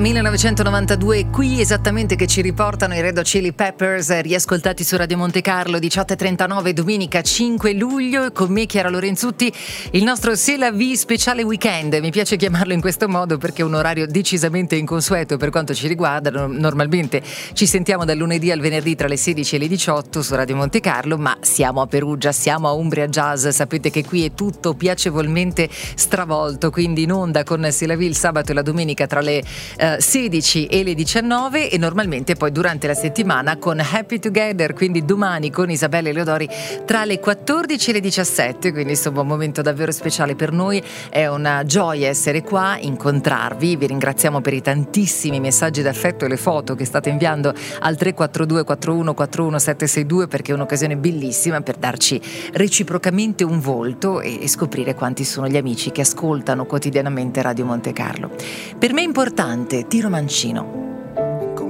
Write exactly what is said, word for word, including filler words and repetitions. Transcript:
millenovecentonovantadue, qui esattamente che ci riportano i Red Hot Chili Peppers, riascoltati su Radio Monte Carlo, diciotto e trentanove, domenica cinque luglio, con me Chiara Lorenzutti, il nostro C'est la vie speciale weekend. Mi piace chiamarlo in questo modo perché è un orario decisamente inconsueto per quanto ci riguarda. Normalmente ci sentiamo dal lunedì al venerdì tra le sedici e le diciotto su Radio Monte Carlo, ma siamo a Perugia, siamo a Umbria Jazz, sapete che qui è tutto piacevolmente stravolto, quindi in onda con C'est la vie il sabato e la domenica tra le uh, sedici e le diciannove, e normalmente poi durante la settimana con Happy Together, quindi domani con Isabella Eleodori tra le quattordici e le diciassette, quindi insomma un momento davvero speciale per noi. È una gioia essere qua, incontrarvi. Vi ringraziamo per i tantissimi messaggi d'affetto e le foto che state inviando al tre quattro due quattro uno quattro uno sette sei due, perché è un'occasione bellissima per darci reciprocamente un volto e, e scoprire quanti sono gli amici che ascoltano quotidianamente Radio Monte Carlo. Per me è importante Tiro Mancino.